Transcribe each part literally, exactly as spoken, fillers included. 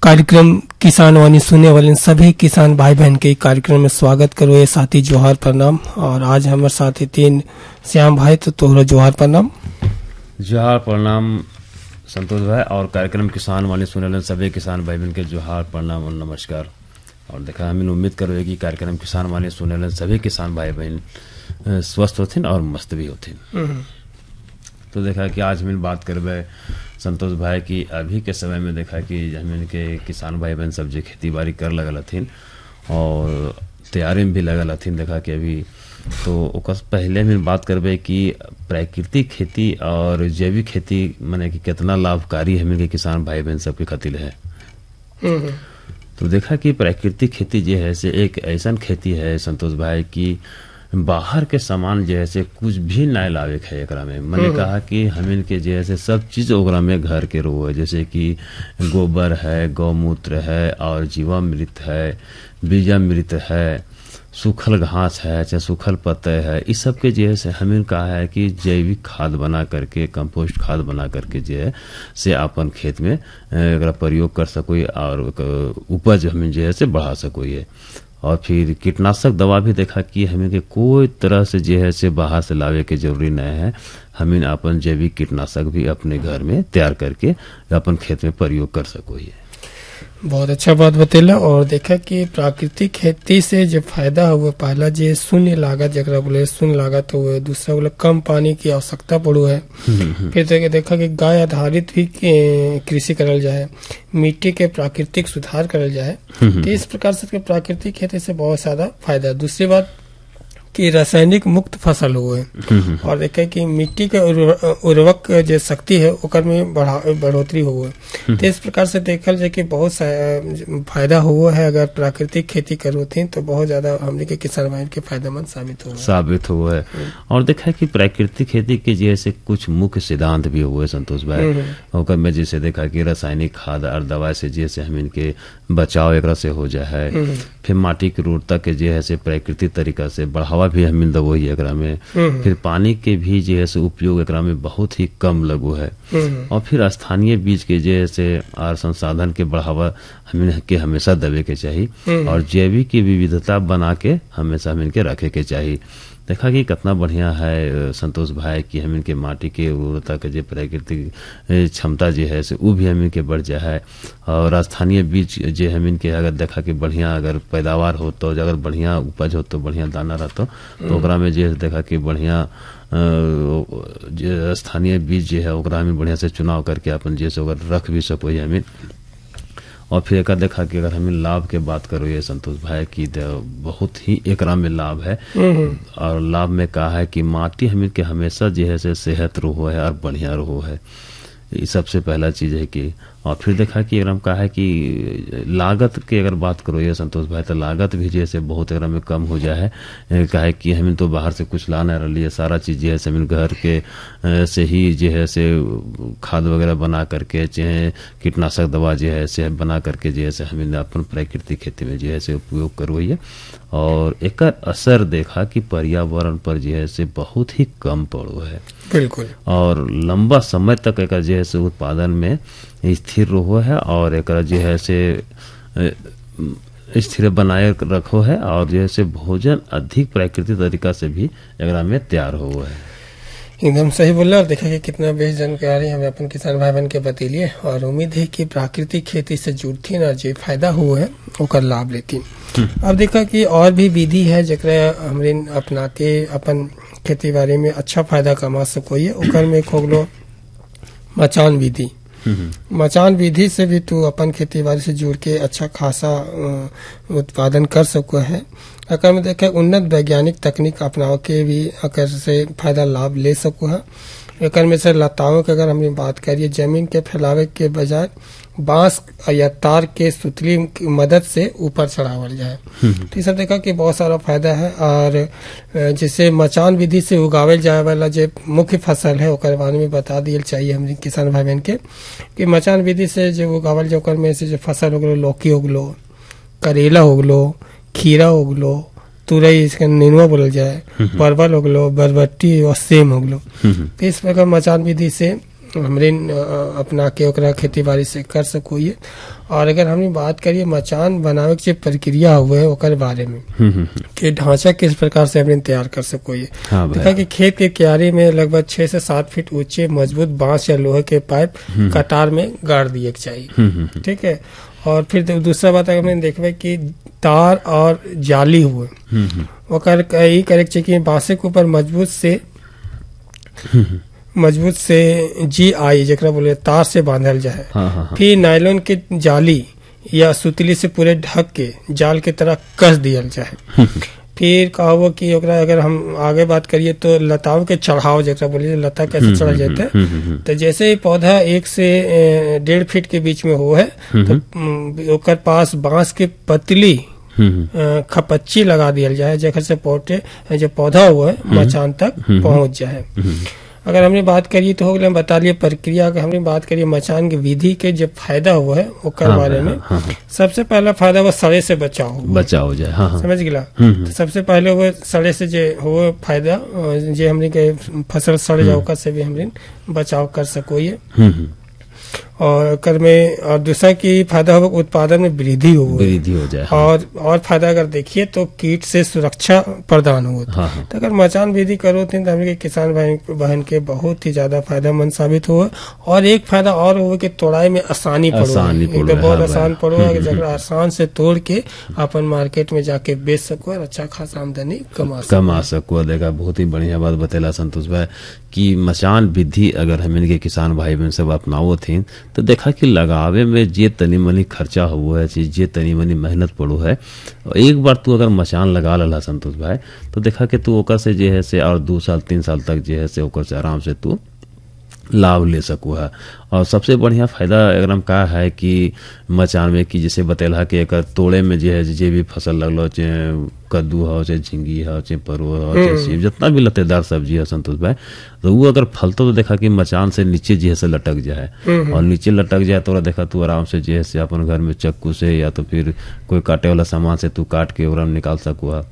कार्यक्रम किसान वाणी सुनने वाले सभी किसान भाई बहन के कार्यक्रम में स्वागत करो। ये साथी जोहार प्रणाम। और आज हमारे साथी तीन श्याम भाई, तो तोहरा जोहार प्रणाम। जोहार प्रणाम संतोष भाई। और कार्यक्रम किसान वाणी सुनने वाले सभी किसान भाई बहन के जोहार प्रणाम और नमस्कार। और देखा हमें उम्मीद करो कि कार्यक्रम किसान वाणी सुनने वाले सभी किसान भाई बहन स्वस्थ होथिन और मस्त भी होथिन। तो देखा कि आज हम बात करबे संतोष भाई की अभी के समय में देखा कि जमीन के किसान भाई बहन सब जो खेती बाड़ी कर लगल हथिन और तैयारी में भी लगल हथिन। देखा कि अभी तो ओकर पहले में बात करबे कि प्राकृतिक खेती और जैविक खेती माने कि कितना लाभकारी हमें के किसान भाई बहन सबके खातिर है। तो देखा कि प्राकृतिक खेती जो है से एक ऐसा खेती है संतोष भाई की बाहर के सामान जो है से कुछ भी नहीं लावे है। एकरा में मैंने कहा कि हमिन के जो है से सब चीज ओकरा में घर के रो है, जैसे कि गोबर है, गौमूत्र है और जीवामृत है, बीजामृत है, सूखल घास है, चाहे सूखल पत्ते है, इस सब के जो है से हमिन कहा है कि जैविक खाद बना करके, कंपोस्ट खाद बना करके जो है से अपन खेत में एकरा प्रयोग कर सको और उपज हमें जो है से बढ़ा सको। और फिर कीटनाशक दवा भी देखा कि हमें के कोई तरह से जो है से बाहर से लावे के जरूरी नहीं है। हमें अपन जैविक कीटनाशक भी अपने घर में तैयार करके अपन खेत में प्रयोग कर सको। ये बहुत अच्छा बात बतेला। और देखा कि प्राकृतिक खेती से जो फायदा हुआ, पहला जो शून्य लागत जरा बोले शून्य लागत हुआ, दूसरा बोले कम पानी की आवश्यकता पड़ो है। फिर देखा कि गाय आधारित भी कृषि करल जाए, मिट्टी के प्राकृतिक सुधार करल जाए। तो इस प्रकार से प्राकृतिक खेती से बहुत ज्यादा फायदा। दूसरी बात कि रासायनिक मुक्त फसल हुए और देखे कि मिट्टी के उर्वरक जो शक्ति है ओकर में बढ़ोतरी हुए। तो इस प्रकार से देखल जाए कि बहुत फायदा हुआ है। अगर प्राकृतिक खेती करो थी तो बहुत ज्यादा हमने के किसान भाई के फायदेमंद साबित हुआ साबित हुआ है। और देखा है कि प्राकृतिक खेती के जैसे कुछ मुख्य सिद्धांत भी हुए संतोष भाई। ओकर में जैसे देखा कि रासायनिक खाद और दवा से जैसे हम इनके बचाव एक से हो जाए, फिर माटी की उर्वरता के जो है से प्राकृतिक तरीका से बढ़ावा भी हमें दबो ही एकरा में, फिर पानी के भी जो है से उपयोग एकरा में बहुत ही कम लगो है। और फिर स्थानीय बीज के जो है से और संसाधन के बढ़ावा हमें के हमेशा दबे के चाहिए और जैविक की विविधता बना के हमेशा हमें के रखे के चाहिए। देखा कि कितना बढ़िया है संतोष भाई कि हम इनके माटी के उर्वरता के जो प्राकृतिक क्षमता जो है से वो भी हम इनके बढ़ जाए। और स्थानीय बीज जो हम इनके अगर देखा कि बढ़िया अगर पैदावार हो तो अगर बढ़िया उपज हो तो बढ़िया दाना रहता तो ओकरा में जो देखा कि बढ़िया स्थानीय बीज जो है ओकरा में बढ़िया से चुनाव करके अपन जैसे अगर रख भी सको हमें। और फिर एक देखा कि अगर हमें लाभ के बात करो ये संतोष भाई की बहुत ही एकरा में लाभ है। और लाभ में कहा है कि माटी हमें के हमेशा जो है से सेहत रहो है और बढ़िया रहो है, ये सबसे पहला चीज है कि। और फिर देखा कि एकदम कहा है कि लागत की अगर बात करो ये संतोष भाई तो लागत भी जैसे बहुत एकदम में कम हो जाए है। कहा है कि हमें तो बाहर से कुछ लाना रही है, सारा चीज जो है से हमें घर के से ही जो है से खाद वगैरह बना करके चाहे कीटनाशक दवा जो है से बना करके जो है से हमें अपन प्राकृतिक खेती में जो है से उपयोग करो है। और एक असर देखा कि पर्यावरण पर जो है से बहुत ही कम पड़ो है बिल्कुल। और लंबा समय तक एक जो है से उत्पादन में स्थिर रहो है और एक जो है से स्थिर बनाए रखो है और जो है से भोजन अधिक प्राकृतिक तरीका से भी एक में तैयार हो है। एकदम सही बोला। और देखा कि कितना बेहद जानकारी हमें अपन किसान भाई बहन के बतैलिए। और उम्मीद है कि प्राकृतिक खेती से जुड़ती और जो फायदा हुआ है ओकर लाभ लेती। अब देखा कि और भी विधि है जरा हमरे अपना के अपन खेती बाड़ी में अच्छा फायदा कमा सको। ओकर में खोगलो मचान विधि। मचान विधि से भी तू अपन खेती बाड़ी से जुड़ के अच्छा खासा उत्पादन कर सको है। अगर में देखे उन्नत वैज्ञानिक तकनीक अपनाव के भी अगर से फायदा लाभ ले सको है। एक में से लताओं की अगर हम बात करिए, जमीन के फैलावे के बजाय बांस या तार के सुतली की मदद से ऊपर चढ़ावल जाए। तो सब देखा कि बहुत सारा फायदा है। और जैसे मचान विधि से उगावल जाए वाला जो मुख्य फसल है ओकर बारे में बता दिए चाहिए हम किसान भाई बहन के कि मचान विधि से जो उगावल जो में से जो फसल हो गलो, लौकी हो गलो, करेला हो गलो, खीरा हो गलो, तुरई इसका नेनुआ बोल जाए, परवल हो गलो, बरबट्टी और सेम हो गलो। तो इस प्रकार मचान विधि से हमरे अपना के ओकरा खेती बाड़ी से कर सको ये। और अगर हमने बात करिए मचान बनावे के जो प्रक्रिया हुए है ओकर बारे में कि ढांचा किस प्रकार से हमने तैयार कर सको ये। हाँ देखा कि खेत के क्यारी में लगभग छह से सात फीट ऊंचे मजबूत बांस या लोहे के पाइप कतार में गाड़ दिए के चाहिए, ठीक है। और फिर दूसरा बात अगर हमने देखबे कि तार और जाली हुए ओकर ई करे के चाहिए बांसे के ऊपर मजबूत से मजबूत से जी आई जरा बोले तार से बांधल जाए। हाँ, हाँ, हाँ। फिर नायलॉन के जाली या सुतली से पूरे ढक के जाल के तरह कस दियल जाए। फिर कहो कि ओकरा अगर हम आगे बात करिए तो लताओं के चढ़ाव जरा बोलिए लता कैसे चढ़ जाते हैं, तो जैसे ही पौधा एक से डेढ़ फीट के बीच में हो है तो ओकर पास बांस के पतली खपच्ची लगा दिया जाए जखर से पौधे जो पौधा हुआ है मचान तक पहुंच जाए। अगर हमने बात करिए तो हो गया बता लिए प्रक्रिया का, हमने बात करिए मचान की विधि के जो फायदा हुआ है ओकर हाँ, बारे में। हाँ, हाँ, सबसे पहला फायदा वो सड़े से बचाव हो बचाव हो जाए। हाँ, हाँ। समझ गया। तो सबसे पहले वो सड़े से जो हो फायदा जो हमने के फसल सड़ जाओ का से भी हमने बचाव कर सको ये। और कर में और दूसरा की फायदा हो उत्पादन में वृद्धि हो वृद्धि हो जाए। हाँ। और और फायदा अगर देखिए तो कीट से सुरक्षा प्रदान हो। हाँ, हाँ। तो अगर मचान विधि करो तो हमारे किसान भाई बहन के बहुत ही ज्यादा फायदेमंद साबित हुआ। और एक फायदा और हुआ कि तोड़ाई में आसानी पड़ो, एकदम बहुत आसान पड़ो जगह आसान से तोड़ के अपन मार्केट में जाके बेच सको और अच्छा खासा आमदनी कमा सको कमा सको। देखा बहुत ही बढ़िया बात बतेला संतोष भाई कि मचान विधि अगर हम इनके किसान भाई बहन सब अपनाओ थे तो देखा कि लगावे में जे तनी मनी खर्चा हुआ है जे तनी मनी मेहनत पड़ो है, एक बार तू अगर मचान लगा लला संतोष भाई तो देखा कि तू ओकर से जे है से और दो साल तीन साल तक जे है से ओकर से आराम से तू लाभ ले सको है। और सबसे बढ़िया फायदा अगर हम कहा है कि मचान में कि जैसे बतेला कि एक तोड़े में जे है जे भी फसल लगलो चाहे कद्दू हो चाहे झिंगी हो चाहे परवल हो चाहे सेब जितना भी लतेदार सब्जी है संतोष भाई तो वो अगर फलतो तो देखा कि मचान से नीचे जे है से लटक जाए और नीचे लटक जाए तो देखा तू आराम से जे है से अपन घर में चक्कू से या तो फिर कोई काटे वाला सामान से तू काट के ओकरा निकाल सको है।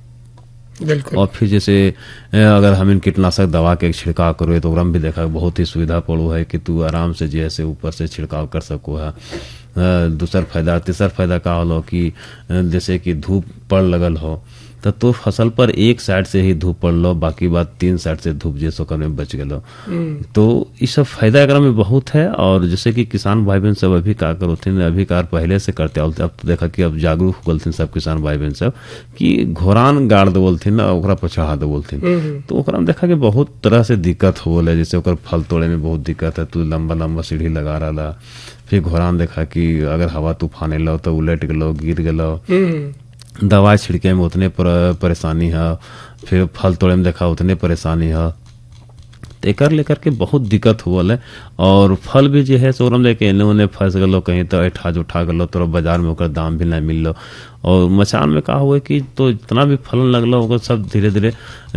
और फिर जैसे अगर हम इन कीटनाशक दवा के छिड़काव करो तो ओकरा भी देखा बहुत ही सुविधा पड़ो है कि तू आराम से जैसे ऊपर से छिड़काव कर सको है। दूसर फायदा तीसर फायदा का होलो कि जैसे कि धूप पड़ लगल हो तो तो फसल पर एक साइड से ही धूप पड़ लो बाकी बात तीन साइड से धूप जैसो कर में बच गलो। तो ये सब फायदा अगर में बहुत है। और जैसे कि किसान भाई बहन सब अभी का करोथिन अभी कार पहले से करते होते अब तो देखा कि अब जागरूक हो गलथिन सब किसान भाई बहन सब कि घोरान गाड़ दे बोलथिन ओकरा पर चढ़ा दे बोलथिन तो ओकरा में देखा कि बहुत तरह से दिक्कत हो है। जैसे ओकर फल तोड़े में बहुत दिक्कत है, तू लंबा लंबा सीढ़ी लगा रहा फिर घोरान देखा कि अगर हवा तूफान लो तो उलट गलो गिर गलो, दवाई छिड़के में उतने पर, परेशानी है, फिर फल तोड़े में देखा उतने परेशानी है। तो एक लेकर के बहुत दिक्कत हुआ है। और फल भी जो है सोरम लेके एने ओने फंस गलो कहीं तो ऐठा जुठा गलो तो बाजार में ओकर दाम भी नहीं मिल लो। और मचान में कहा हुआ कि तो इतना भी फलन लगलो ओकर सब धीरे धीरे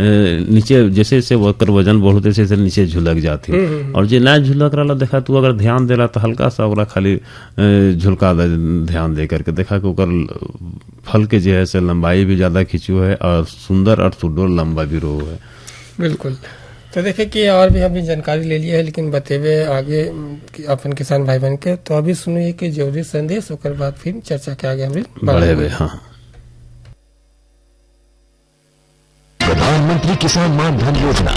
नीचे जैसे जैसे ओकर वजन बढ़ते जैसे नीचे झुलक जाती। और जो ना झुलक रहा देखा तू अगर ध्यान दे रहा तो हल्का सा ओकरा खाली झुलका ध्यान दे करके देखा कि ओकर फल के जो है से लंबाई भी ज्यादा खींचू है और सुंदर और सुडोल लंबा भी रो है। बिल्कुल। तो देखे कि और भी अभी जानकारी ले लिया है लेकिन बतेवे आगे अपन किसान भाई बहन के। तो अभी सुनिए कि जरूरी संदेश ओकर बाद फिर चर्चा के आगे हम बढ़े हुए। हाँ। प्रधानमंत्री किसान मान धन योजना